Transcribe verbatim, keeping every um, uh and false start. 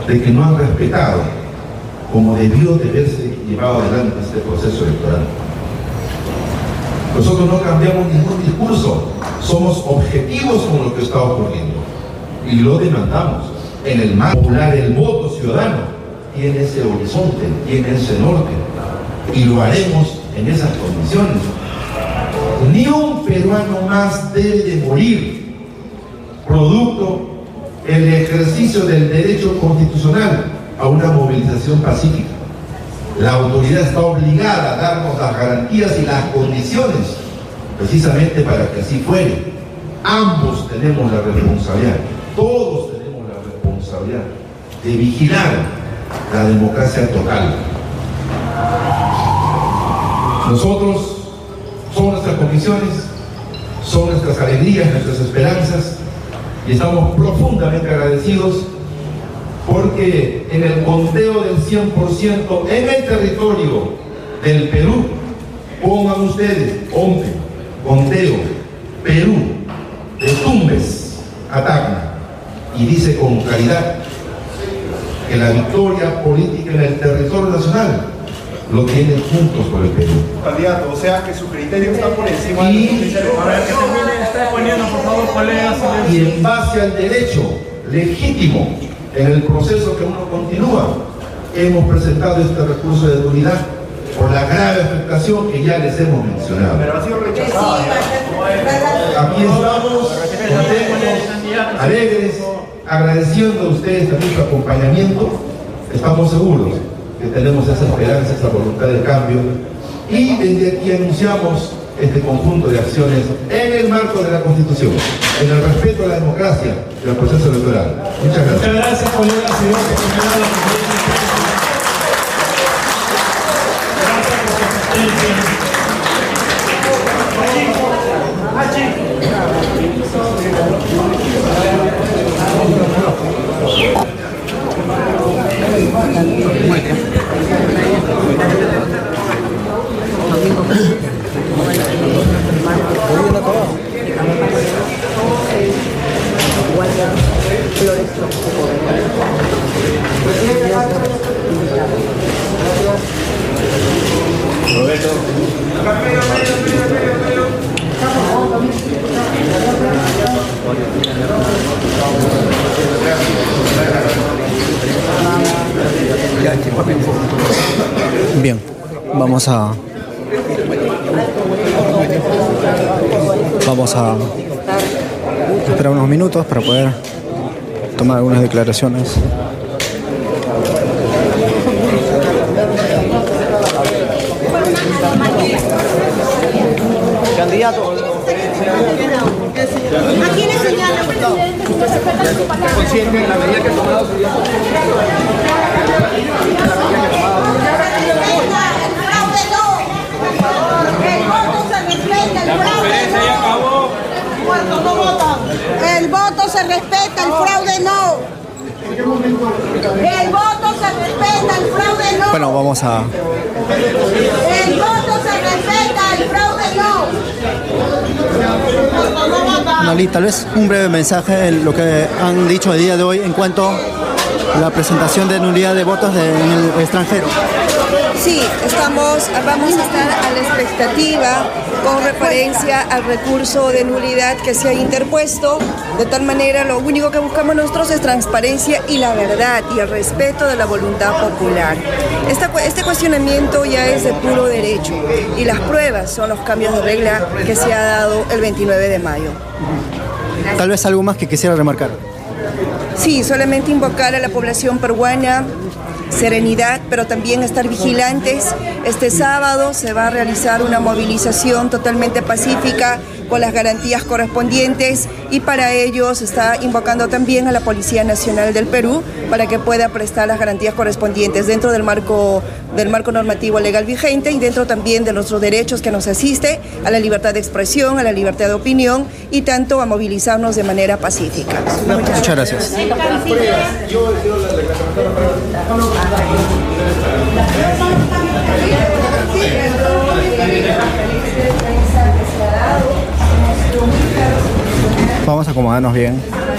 de que no han respetado como debió de haberse llevado adelante este proceso electoral. Nosotros no cambiamos ningún discurso, somos objetivos con lo que está ocurriendo y lo demandamos. En el marco popular, el voto ciudadano tiene ese horizonte, tiene ese norte, y lo haremos en esas condiciones. Ni un peruano más debe de morir producto del ejercicio del derecho constitucional a una movilización pacífica. La autoridad está obligada a darnos las garantías y las condiciones precisamente para que así fuere. Ambos tenemos la responsabilidad, todos tenemos la responsabilidad de vigilar la democracia total. Nosotros, son nuestras convicciones, son nuestras alegrías, nuestras esperanzas, y estamos profundamente agradecidos porque en el conteo del cien por ciento en el territorio del Perú, pongan ustedes, hombre, conteo, Perú, de Tumbes a Tacna, y dice con claridad que la victoria política en el territorio nacional lo tienen juntos por el Perú. Candidato, o sea que su criterio está por encima y, de la... A ver, que termine, está poniendo, por favor, colegas. Y en base al derecho legítimo en el proceso que uno continúa, hemos presentado este recurso de nulidad por la grave afectación que ya les hemos mencionado. Pero ha sido rechazado. Aquí estamos contentos, alegres, agradeciendo a ustedes también su acompañamiento. Estamos seguros que tenemos esa esperanza, esa voluntad de cambio, y desde aquí anunciamos este conjunto de acciones en el marco de la Constitución, en el respeto a la democracia y al proceso electoral. Muchas gracias. Muchas gracias, colegas. Señor secretario de la Presidencia. Bien, vamos a vamos a esperar unos minutos para poder tomar algunas declaraciones. Candidato. ¿A quién le señala, presidente? Consciente de la medida que ha tomado su El voto se respeta, el fraude no. El voto se respeta, el fraude no. Bueno, vamos a... El voto se respeta, el fraude no. Noli, tal vez un breve mensaje en lo que han dicho el día de hoy en cuanto a la presentación de nulidad de votos de, en el extranjero. Sí, estamos, vamos a estar a la expectativa con referencia al recurso de nulidad que se ha interpuesto. De tal manera, lo único que buscamos nosotros es transparencia y la verdad y el respeto de la voluntad popular. Esta, este cuestionamiento ya es de puro derecho y las pruebas son los cambios de regla que se ha dado el veintinueve de mayo. Tal vez algo más que quisiera remarcar. Sí, solamente invocar a la población peruana serenidad, pero también estar vigilantes. Este sábado se va a realizar una movilización totalmente pacífica con las garantías correspondientes y para ello se está invocando también a la Policía Nacional del Perú para que pueda prestar las garantías correspondientes dentro del marco, del marco normativo legal vigente y dentro también de nuestros derechos que nos asiste a la libertad de expresión, a la libertad de opinión y tanto a movilizarnos de manera pacífica. Muchas, Muchas gracias. Vamos a acomodarnos bien.